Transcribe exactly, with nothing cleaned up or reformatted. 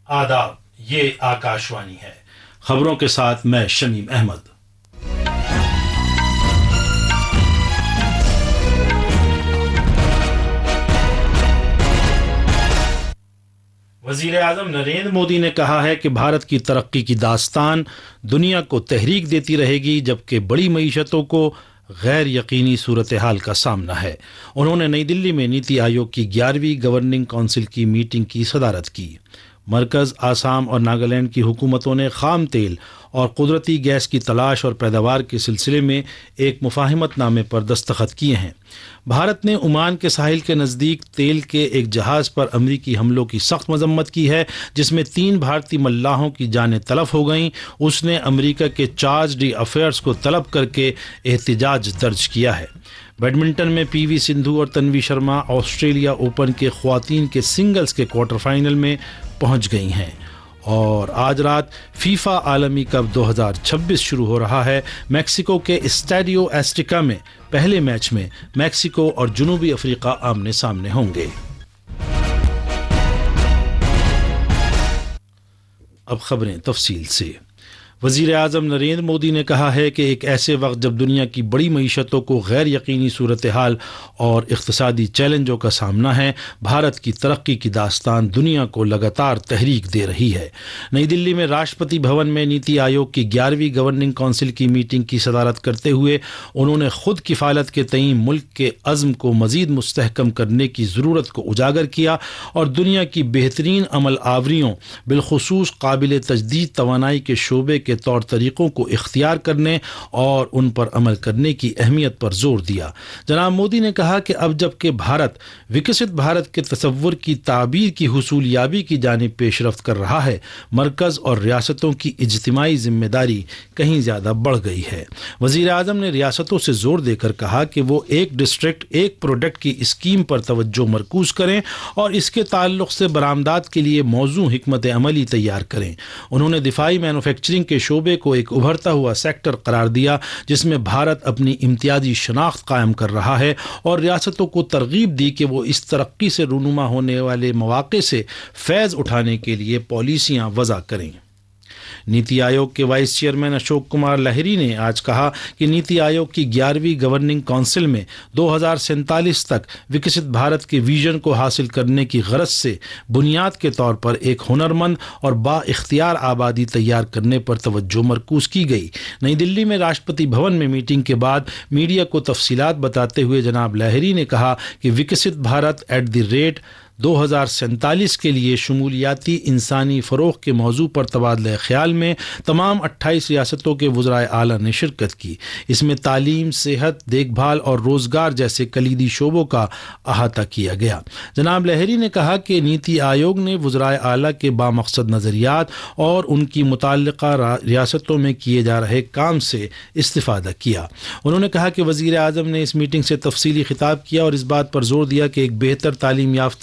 आदाब, ये आकाशवाणी है। खबरों के साथ मैं शमीम अहमद। वज़ीर आज़म नरेंद्र मोदी ने कहा है कि भारत की तरक्की की दास्तान दुनिया को तहरीक देती रहेगी, जबकि बड़ी मईशतों को गैर यकीनी सूरत हाल का सामना है। उन्होंने नई दिल्ली में नीति आयोग की ग्यारहवीं गवर्निंग काउंसिल की मीटिंग की सदारत की। मरकज़, आसाम और नागालैंड की हुकूमतों ने खाम तेल और कुदरती गैस की तलाश और पैदावार के सिलसिले में एक मुफाहिमतनामे पर दस्तखत किए हैं। भारत ने ओमान के साहिल के नज़दीक तेल के एक जहाज़ पर अमरीकी हमलों की सख्त मजम्मत की है, जिसमें तीन भारतीय मल्लाहों की जानें तलफ हो गईं। उसने अमरीका के चार्ज डी अफेयर्स को तलब करके एहतिजाज दर्ज किया है। बैडमिंटन में पीवी सिंधु और तन्वी शर्मा ऑस्ट्रेलिया ओपन के ख्वातीन के सिंगल्स के क्वार्टर फाइनल में पहुंच गई हैं। और आज रात फीफा आलमी कप दो हज़ार छब्बीस शुरू हो रहा है। मैक्सिको के स्टेडियो एस्टिका में पहले मैच में मैक्सिको और जनूबी अफ्रीका आमने सामने होंगे। अब खबरें तफसील से। वज़ीर आज़म नरेंद्र मोदी ने कहा है कि एक ऐसे वक्त जब दुनिया की बड़ी मईशतों को गैर यकीनी सूरत हाल और इक़्तिसादी चैलेंजों का सामना है, भारत की तरक्की की दास्तान दुनिया को लगातार तहरीक दे रही है। नई दिल्ली में राष्ट्रपति भवन में नीति आयोग की ग्यारहवीं गवर्निंग काउंसिल की मीटिंग की सदारत करते हुए उन्होंने खुद किफ़ालत के तईं मुल्क के अज़्म को मज़ीद मुस्तहकम करने की ज़रूरत को उजागर किया और दुनिया की बेहतरीन अमल आवरियों, बिलखुसूस काबिल तजदीद तवानाई के शोबे के तौर तरीक़ों को इख्तियार करने और उन पर अमल करने की अहमियत पर जोर दिया। जनाब मोदी ने कहा कि अब जबकि भारत विकसित भारत के तसव्वुर की ताबीर की हुसूलियाबी की जानिब पेशरफ्त कर रहा है, मरकज़ और रियासतों की इज्तिमाई जिम्मेदारी कहीं ज़्यादा बढ़ गई है। वज़ीर आज़म ने रियासतों से जोर देकर कहा कि वो एक डिस्ट्रिक्ट एक प्रोडक्ट की स्कीम पर तवज्जो मरकूज़ करें और इसके ताल्लुक़ से बरामदात के लिए मौजू हिकमत अमली तैयार करें। उन्होंने दिफाई मैन्युफैक्चरिंग के शोबे को एक उभरता हुआ सेक्टर करार दिया, जिसमें भारत अपनी इम्तियाजी शनाख्त कायम कर रहा है और रियासतों को तरगीब दी कि वो इस तरक्की से रूनुमा होने वाले मौक़े से फैज़ उठाने के लिए पॉलिसियाँ वज़ा करें। नीति आयोग के वाइस चेयरमैन अशोक कुमार लाहिरी ने आज कहा कि नीति आयोग की ग्यारहवीं गवर्निंग काउंसिल में दो हज़ार सैंतालीस तक विकसित भारत के विजन को हासिल करने की गरज से बुनियाद के तौर पर एक हुनरमंद और बाइख्तियार आबादी तैयार करने पर तवज्जो मरकूज की गई। नई दिल्ली में राष्ट्रपति भवन में मीटिंग के बाद मीडिया को तफसीलात बताते हुए जनाब लाहिरी ने कहा कि विकसित भारत एट द रेट दो हज़ार सैंतालीस के लिए शमूलियाती इंसानी फ़रोग़ के मौजू पर तबादला ख़याल में तमाम अट्ठाईस रियासतों के वज़राए आला ने शिरकत की। इसमें तालीम, सेहत, देखभाल और रोज़गार जैसे कलीदी शोबों का अहाता किया गया। जनाब लहरी ने कहा कि नीति आयोग ने वज़राए आला के बामक़सद नज़रियात और उनकी मुताल्लिक़ा रियासतों में किए जा रहे काम से इस्तिफ़ादा किया। उन्होंने कहा कि वज़ीर आज़म ने इस मीटिंग से तफसीली खिताब किया और इस बात पर जोर दिया कि एक बेहतर तालीम याफ्ता